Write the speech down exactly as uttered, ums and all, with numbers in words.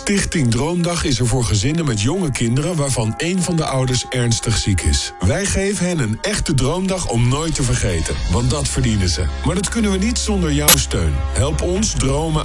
Stichting Droomdag is er voor gezinnen met jonge kinderen waarvan één van de ouders ernstig ziek is. Wij geven hen een echte droomdag om nooit te vergeten, want dat verdienen ze. Maar dat kunnen we niet zonder jouw steun. Help ons dromen